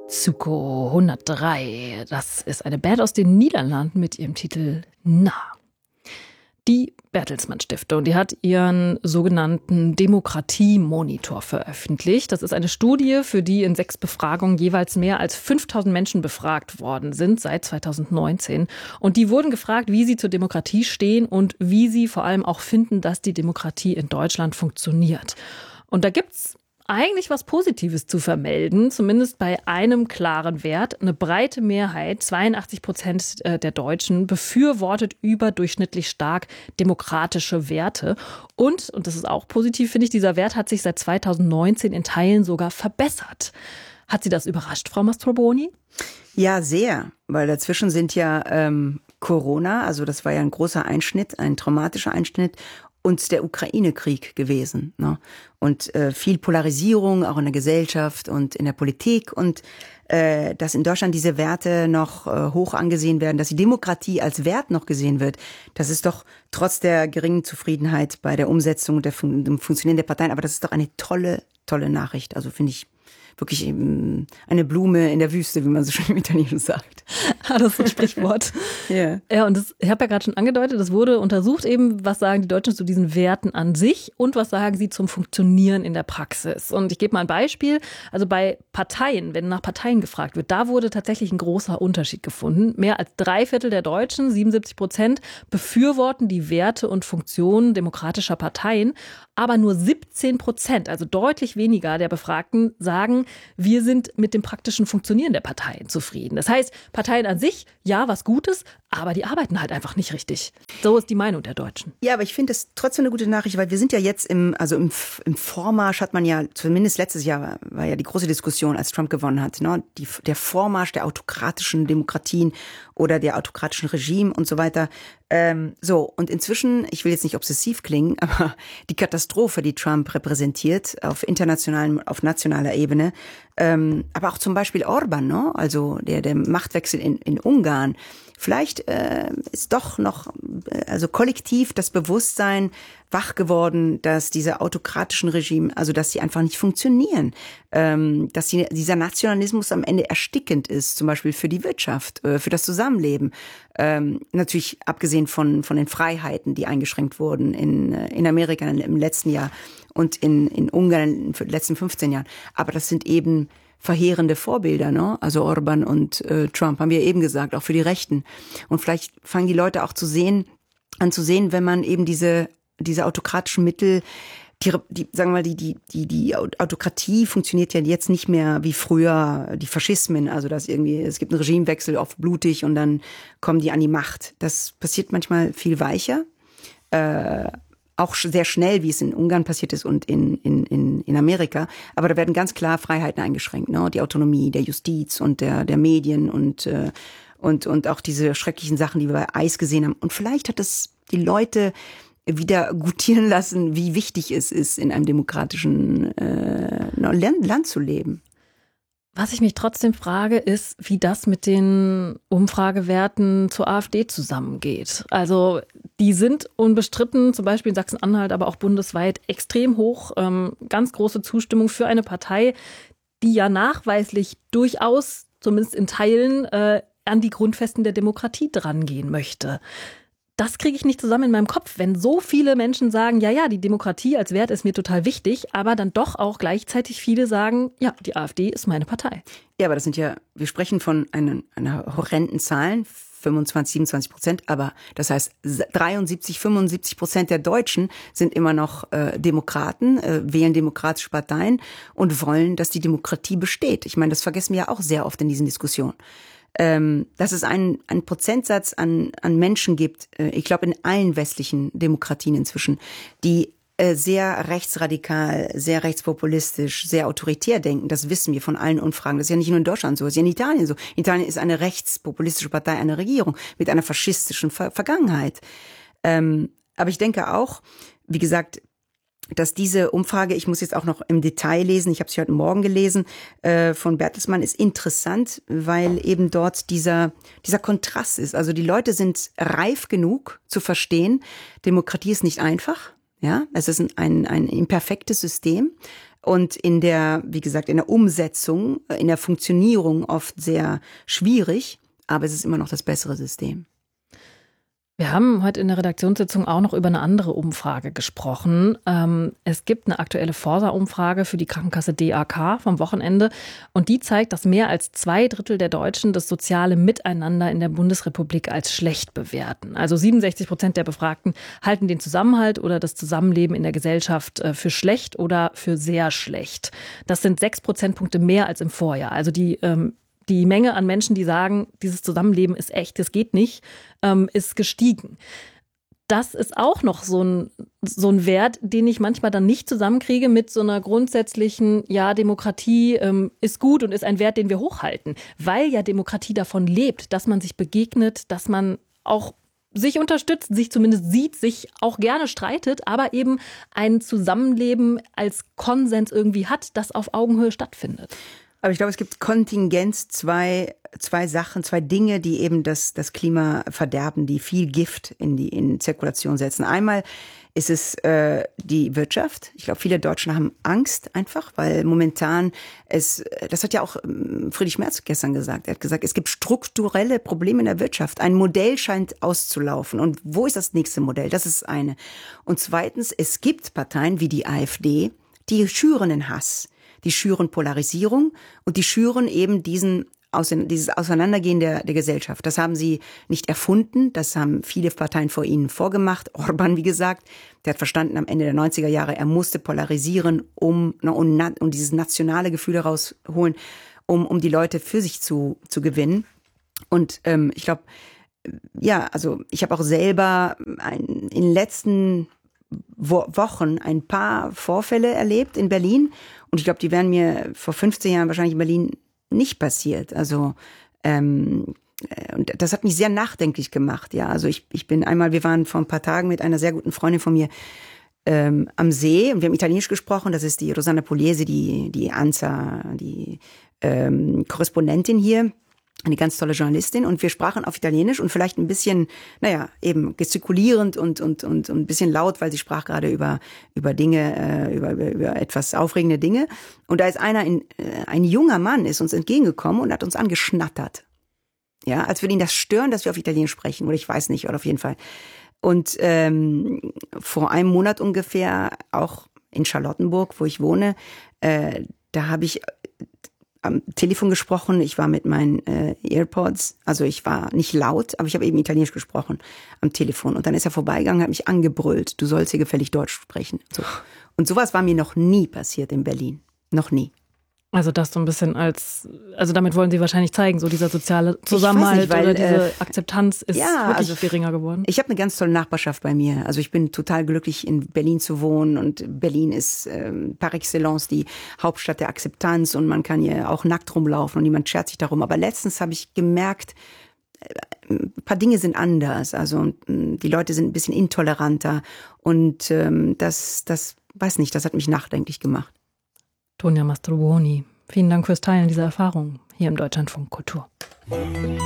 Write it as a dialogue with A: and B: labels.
A: Zuko 103. Das ist eine Band aus den Niederlanden mit ihrem Titel Na. Die Bertelsmann Stiftung, die hat ihren sogenannten Demokratiemonitor veröffentlicht. Das ist eine Studie, für die in 6 Befragungen jeweils mehr als 5000 Menschen befragt worden sind seit 2019. Und die wurden gefragt, wie sie zur Demokratie stehen und wie sie vor allem auch finden, dass die Demokratie in Deutschland funktioniert. Und da gibt's eigentlich was Positives zu vermelden, zumindest bei einem klaren Wert. Eine breite Mehrheit, 82% der Deutschen, befürwortet überdurchschnittlich stark demokratische Werte. Und das ist auch positiv, finde ich, dieser Wert hat sich seit 2019 in Teilen sogar verbessert. Hat Sie das überrascht, Frau Mastrobuoni?
B: Ja, sehr, weil dazwischen sind ja Corona, also das war ja ein großer Einschnitt, ein traumatischer Einschnitt, und der Ukraine-Krieg gewesen, ne? Und viel Polarisierung auch in der Gesellschaft und in der Politik und dass in Deutschland diese Werte noch hoch angesehen werden, dass die Demokratie als Wert noch gesehen wird, das ist doch trotz der geringen Zufriedenheit bei der Umsetzung und dem Funktionieren der Parteien, aber das ist doch eine tolle Nachricht, also finde ich wirklich eine Blume in der Wüste, wie man so schön im Italienischen sagt.
A: Das ist ein Sprichwort.
B: Yeah.
A: Ja, und ich habe ja gerade schon angedeutet, das wurde untersucht eben, was sagen die Deutschen zu diesen Werten an sich und was sagen sie zum Funktionieren in der Praxis. Und ich gebe mal ein Beispiel. Also bei Parteien, wenn nach Parteien gefragt wird, da wurde tatsächlich ein großer Unterschied gefunden. Mehr als 3/4 der Deutschen, 77%, befürworten die Werte und Funktionen demokratischer Parteien. Aber nur 17%, also deutlich weniger der Befragten, sagen, wir sind mit dem praktischen Funktionieren der Parteien zufrieden. Das heißt, Parteien an sich, ja, was Gutes, aber die arbeiten halt einfach nicht richtig. So ist die Meinung der Deutschen.
B: Ja, aber ich finde es trotzdem eine gute Nachricht, weil wir sind ja jetzt im Vormarsch hat man ja, zumindest letztes Jahr war ja die große Diskussion, als Trump gewonnen hat, ne? Der Vormarsch der autokratischen Demokratien oder der autokratischen Regime und so weiter. Und inzwischen, ich will jetzt nicht obsessiv klingen, aber die Katastrophe, die Trump repräsentiert auf nationaler Ebene, aber auch zum Beispiel Orban, ne? Also der Machtwechsel in Ungarn. Vielleicht ist doch noch kollektiv das Bewusstsein wach geworden, dass diese autokratischen Regime, also dass sie einfach nicht funktionieren, dass dieser Nationalismus am Ende erstickend ist, zum Beispiel für die Wirtschaft, für das Zusammenleben. Natürlich abgesehen von den Freiheiten, die eingeschränkt wurden in Amerika im letzten Jahr und in Ungarn in den letzten 15 Jahren. Aber das sind eben verheerende Vorbilder, ne? Also Orban und Trump, haben wir eben gesagt, auch für die Rechten. Und vielleicht fangen die Leute auch an zu sehen, wenn man eben diese autokratischen Mittel, die Autokratie funktioniert ja jetzt nicht mehr wie früher die Faschismen, also dass es gibt einen Regimewechsel, oft blutig und dann kommen die an die Macht. Das passiert manchmal viel weicher, auch sehr schnell, wie es in Ungarn passiert ist und in Amerika. Aber da werden ganz klar Freiheiten eingeschränkt, ne? Die Autonomie der Justiz und der Medien und auch diese schrecklichen Sachen, die wir bei ICE gesehen haben. Und vielleicht hat das die Leute wieder gutieren lassen, wie wichtig es ist, in einem demokratischen Land zu leben.
A: Was ich mich trotzdem frage, ist, wie das mit den Umfragewerten zur AfD zusammengeht. Also die sind unbestritten, zum Beispiel in Sachsen-Anhalt, aber auch bundesweit extrem hoch. Ganz große Zustimmung für eine Partei, die ja nachweislich durchaus, zumindest in Teilen, an die Grundfesten der Demokratie drangehen möchte. Das kriege ich nicht zusammen in meinem Kopf, wenn so viele Menschen sagen, ja, die Demokratie als Wert ist mir total wichtig, aber dann doch auch gleichzeitig viele sagen, ja, die AfD ist meine Partei.
B: Ja, aber wir sprechen von einer horrenden Zahl, 25-27%, aber das heißt 73-75% der Deutschen sind immer noch Demokraten, wählen demokratische Parteien und wollen, dass die Demokratie besteht. Ich meine, das vergessen wir ja auch sehr oft in diesen Diskussionen. Dass es einen Prozentsatz an Menschen gibt, ich glaube in allen westlichen Demokratien inzwischen, die sehr rechtsradikal, sehr rechtspopulistisch, sehr autoritär denken. Das wissen wir von allen Umfragen. Das ist ja nicht nur in Deutschland so, das ist ja in Italien so. Italien ist eine rechtspopulistische Partei, eine Regierung mit einer faschistischen Vergangenheit. Aber ich denke auch, wie gesagt, dass diese Umfrage, ich muss jetzt auch noch im Detail lesen, ich habe sie heute Morgen gelesen, von Bertelsmann, ist interessant, weil eben dort dieser Kontrast ist. Also die Leute sind reif genug zu verstehen, Demokratie ist nicht einfach, ja, es ist ein imperfektes System und in der, wie gesagt, in der Umsetzung, in der Funktionierung oft sehr schwierig, aber es ist immer noch das bessere System.
A: Wir haben heute in der Redaktionssitzung auch noch über eine andere Umfrage gesprochen. Es gibt eine aktuelle Forsa-Umfrage für die Krankenkasse DAK vom Wochenende und die zeigt, dass mehr als 2/3 der Deutschen das soziale Miteinander in der Bundesrepublik als schlecht bewerten. Also 67% der Befragten halten den Zusammenhalt oder das Zusammenleben in der Gesellschaft für schlecht oder für sehr schlecht. Das sind 6 Prozentpunkte mehr als im Vorjahr. Also die Menge an Menschen, die sagen, dieses Zusammenleben ist echt, das geht nicht, ist gestiegen. Das ist auch noch so ein Wert, den ich manchmal dann nicht zusammenkriege mit so einer grundsätzlichen, ja, Demokratie ist gut und ist ein Wert, den wir hochhalten. Weil ja Demokratie davon lebt, dass man sich begegnet, dass man auch sich unterstützt, sich zumindest sieht, sich auch gerne streitet, aber eben ein Zusammenleben als Konsens irgendwie hat, das auf Augenhöhe stattfindet.
B: Aber ich glaube, es gibt Kontingenz, zwei Sachen, zwei Dinge, die eben das Klima verderben, die viel Gift in Zirkulation setzen. Einmal ist es die Wirtschaft. Ich glaube, viele Deutschen haben Angst einfach, weil momentan das hat ja auch Friedrich Merz gestern gesagt. Er hat gesagt, es gibt strukturelle Probleme in der Wirtschaft. Ein Modell scheint auszulaufen. Und wo ist das nächste Modell? Das ist eine. Und zweitens, es gibt Parteien wie die AfD, die schüren den Hass. Die schüren Polarisierung und die schüren eben dieses Auseinandergehen der Gesellschaft. Das haben sie nicht erfunden, das haben viele Parteien vor ihnen vorgemacht. Orban, wie gesagt, der hat verstanden am Ende der 90er Jahre, er musste polarisieren, um dieses nationale Gefühl herausholen, um die Leute für sich zu gewinnen. Und ich glaube, ja, also ich habe auch selber in den letzten Wochen ein paar Vorfälle erlebt in Berlin. Und ich glaube, die wären mir vor 15 Jahren wahrscheinlich in Berlin nicht passiert. Also und das hat mich sehr nachdenklich gemacht. Ja, also wir waren vor ein paar Tagen mit einer sehr guten Freundin von mir am See und wir haben Italienisch gesprochen. Das ist die Rosanna Pugliese, die ANSA, die Korrespondentin hier. Eine ganz tolle Journalistin und wir sprachen auf Italienisch und vielleicht ein bisschen, eben gestikulierend und ein bisschen laut, weil sie sprach gerade über Dinge, über etwas aufregende Dinge. Und da ist ein junger Mann ist uns entgegengekommen und hat uns angeschnattert. Ja, als würde ihn das stören, dass wir auf Italienisch sprechen oder ich weiß nicht, oder auf jeden Fall. Und vor einem Monat ungefähr, auch in Charlottenburg, wo ich wohne, da habe ich am Telefon gesprochen, ich war mit meinen AirPods, also ich war nicht laut, aber ich habe eben Italienisch gesprochen am Telefon. Und dann ist er vorbeigegangen, hat mich angebrüllt, du sollst hier gefällig Deutsch sprechen. So. Und sowas war mir noch nie passiert in Berlin. Noch nie.
A: Also das so ein bisschen also damit wollen Sie wahrscheinlich zeigen, so dieser soziale Zusammenhalt oder diese Akzeptanz ist wirklich geringer geworden.
B: Ich habe eine ganz tolle Nachbarschaft bei mir. Also ich bin total glücklich, in Berlin zu wohnen und Berlin ist par excellence die Hauptstadt der Akzeptanz und man kann hier auch nackt rumlaufen und niemand schert sich darum. Aber letztens habe ich gemerkt, ein paar Dinge sind anders. Also die Leute sind ein bisschen intoleranter und das weiß nicht, das hat mich nachdenklich gemacht.
A: Tonia Mastrobuoni, vielen Dank fürs Teilen dieser Erfahrung hier im Deutschlandfunk Kultur.